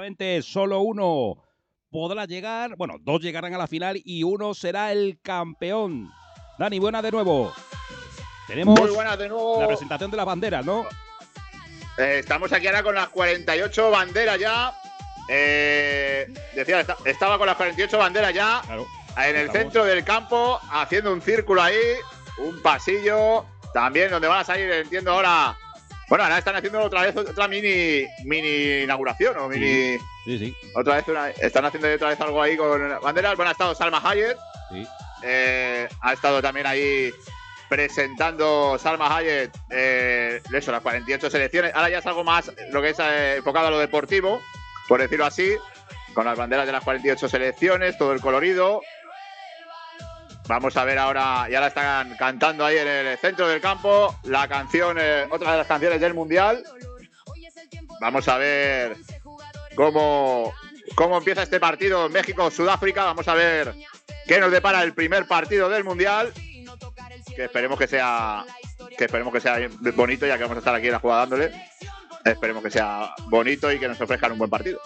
efectivamente, solo uno podrá llegar, bueno, 2 llegarán a la final y uno será el campeón. Dani, buenas de nuevo. Tenemos muy buenas de nuevo. La presentación de las banderas, ¿no? Estamos aquí ahora con las 48 banderas ya. Decía, estaba con las 48 banderas ya. Claro, en el centro del campo, haciendo un círculo ahí, un pasillo también donde van a salir, entiendo ahora. Bueno, ahora están haciendo otra vez otra mini inauguración o mini. Sí. Otra vez están haciendo otra vez algo ahí con banderas. Bueno, ha estado Salma Hayek. Sí. Ha estado también ahí presentando Salma Hayek eso, las 48 selecciones. Ahora ya es algo más lo que es enfocado a lo deportivo, por decirlo así, con las banderas de las 48 selecciones, todo el colorido. Vamos a ver ahora, ya la están cantando ahí en el centro del campo, la canción, otra de las canciones del Mundial. Vamos a ver cómo empieza este partido México-Sudáfrica. Vamos a ver qué nos depara el primer partido del Mundial. Que esperemos que sea bonito, ya que vamos a estar aquí en la jugada dándole. Esperemos que sea bonito y que nos ofrezcan un buen partido.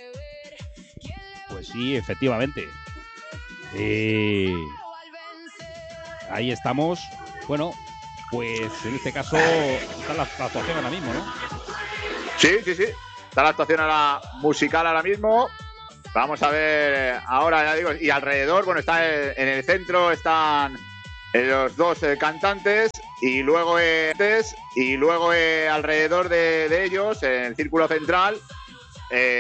Pues sí, efectivamente. Ahí estamos. Bueno, pues en este caso está la actuación ahora mismo, ¿no? Sí. Está la actuación musical ahora mismo. Vamos a ver ahora, ya digo, y alrededor, bueno, está en el centro, están los dos cantantes y luego alrededor de ellos, en el círculo central,